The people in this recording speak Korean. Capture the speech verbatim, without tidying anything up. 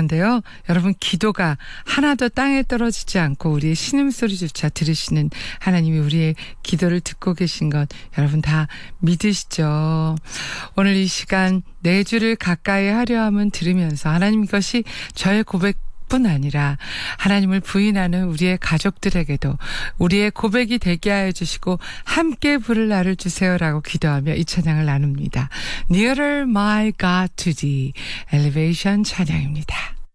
그런데요, 여러분 기도가 하나도 땅에 떨어지지 않고 우리의 신음소리조차 들으시는 하나님이 우리의 기도를 듣고 계신 것 여러분 다 믿으시죠? 오늘 이 시간 내 주를 가까이 하려 함은 들으면서 하나님 이것이 저의 고백 뿐 아니라 하나님을 부인하는 우리의 가족들에게도 우리의 고백이 되게 하여 주시고 함께 부를 날을 주세요라고 기도하며 이 찬양을 나눕니다. Nearer my God to thee, 엘리베이션 찬양입니다.